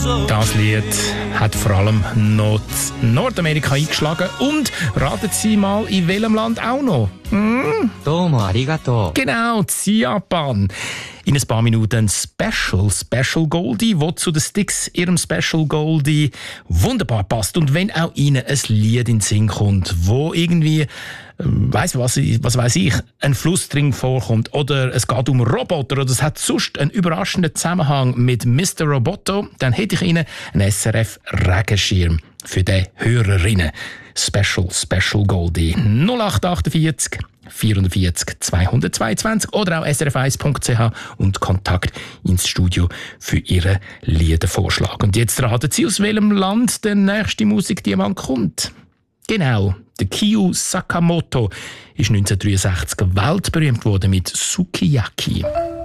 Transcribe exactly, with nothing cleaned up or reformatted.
Das Lied hat vor allem noch in Nordamerika eingeschlagen. Und raten Sie mal, in welchem Land auch noch? Hm? Domo arigato. Genau, in Japan. In ein paar Minuten ein Special, Special Goldie, wo zu den Sticks ihrem Special Goldie wunderbar passt. Und wenn auch Ihnen ein Lied in den Sinn kommt, wo irgendwie, weiss was, was weiss ich, ein Fluss drin vorkommt oder es geht um Roboter oder es hat sonst einen überraschenden Zusammenhang mit Mister Roboto, dann hätte ich Ihnen einen S R F-Regenschirm für die Hörerinnen. Special, Special Goldie null acht achtundvierzig vierundvierzig zweihundertzweiundzwanzig oder auch s r f eins punkt c h und Kontakt ins Studio für Ihren Liedervorschlag. Und jetzt raten Sie, aus welchem Land der nächste Musikdiamant kommt. Genau, der Kiyo Sakamoto ist neunzehnhundertdreiundsechzig weltberühmt geworden mit Sukiyaki.